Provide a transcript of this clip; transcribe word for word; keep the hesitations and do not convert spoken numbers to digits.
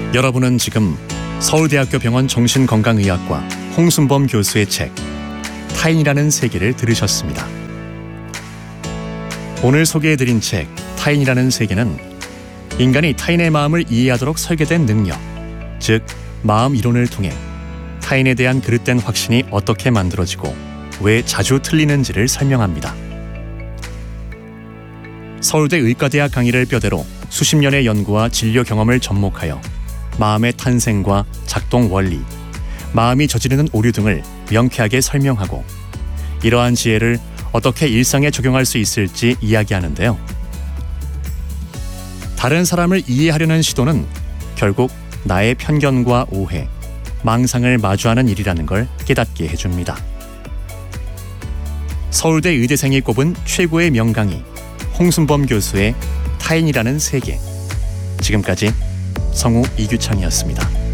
여러분은 지금 서울대학교 병원 정신건강의학과 홍순범 교수의 책 타인이라는 세계를 들으셨습니다. 오늘 소개해드린 책 타인이라는 세계는 인간이 타인의 마음을 이해하도록 설계된 능력, 즉 마음 이론을 통해 타인에 대한 그릇된 확신이 어떻게 만들어지고 왜 자주 틀리는지를 설명합니다. 서울대 의과대학 강의를 뼈대로 수십 년의 연구와 진료 경험을 접목하여 마음의 탄생과 작동 원리, 마음이 저지르는 오류 등을 명쾌하게 설명하고 이러한 지혜를 어떻게 일상에 적용할 수 있을지 이야기하는데요. 다른 사람을 이해하려는 시도는 결국 나의 편견과 오해, 망상을 마주하는 일이라는 걸 깨닫게 해줍니다. 서울대 의대생이 꼽은 최고의 명강의 홍순범 교수의 타인이라는 세계. 지금까지 성우 이규창이었습니다.